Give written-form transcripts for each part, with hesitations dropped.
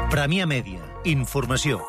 Premià Mèdia. Informació.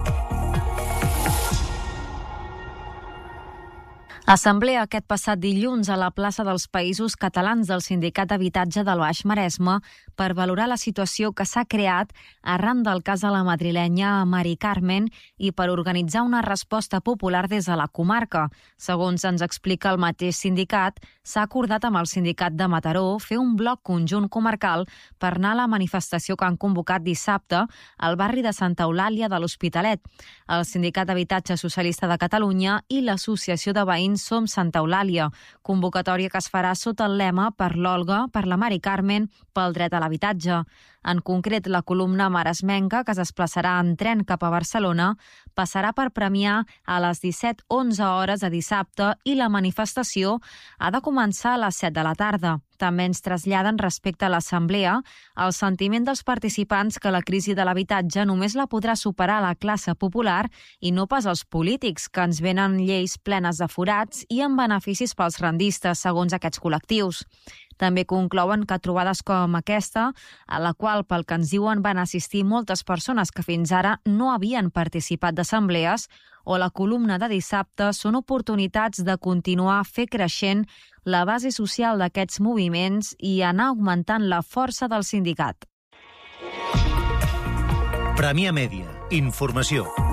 Assemblea aquest passat dilluns a la plaça dels Països Catalans del Sindicat d'Habitatge del Baix Maresme per valorar la situació que s'ha creat arran del cas de la madrilenya Mari Carmen i per organitzar una resposta popular des de la comarca. Segons ens explica el mateix sindicat, s'ha acordat amb el sindicat de Mataró fer un bloc conjunt comarcal per anar a la manifestació que han convocat dissabte al barri de Santa Eulàlia de l'Hospitalet. El Sindicat d'Habitatge Socialista de Catalunya i l'Associació de Veïns Som Santa Eulàlia, convocatòria que es farà sota el lema Per l'Olga, per la Mari Carmen, pel dret a l'habitatge. En concret, la columna maresmenca, que es desplaçarà en tren cap a Barcelona, passarà per Premià a les 17:11 hores de dissabte i la manifestació ha de començar a les 7 de la tarda. També ens traslladen respecte a l'assemblea el sentiment dels participants que la crisi de l'habitatge només la podrà superar la classe popular i no pas els polítics, que ens venen lleis plenes de forats i amb beneficis pels rendistes, segons aquests col·lectius. També conclouen que trobades com aquesta, a la qual, pel que ens diuen, van assistir moltes persones que fins ara no havien participat d'assemblees, o la columna de dissabte són oportunitats de continuar a fer creixent la base social d'aquests moviments i anar augmentant la força del sindicat. Premià Mèdia. Informació.